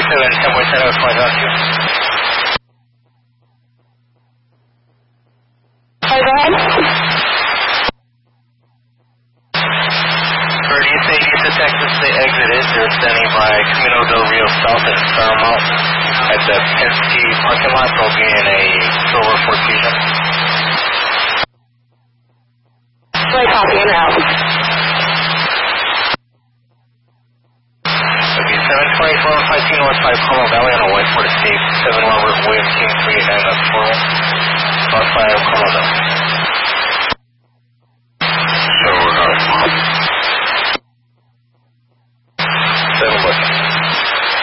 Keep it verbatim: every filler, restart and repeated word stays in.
seven, ten point seven, flight out you. Hi, go ahead. For East eight, East of Texas, they exited. They're standing by Camino del Rio South and Paramount at the Penske parking lot. They'll be in a silver Ford Fusion. Right, copy, en route. It'll be seven twenty-four, five two North five Como Valley on a white Ford Escape, seven Robert Williams King three eight nine, that's four. South five Como Valley.